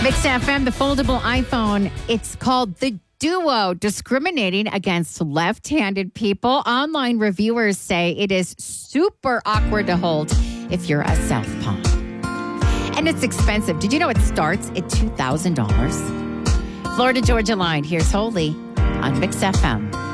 Mix FM, the foldable iPhone. It's called the Duo, discriminating against left-handed people. Online reviewers say it is super awkward to hold if you're a southpaw. And it's expensive. Did you know it starts at $2,000? Florida Georgia line. Here's Holy on Mix FM.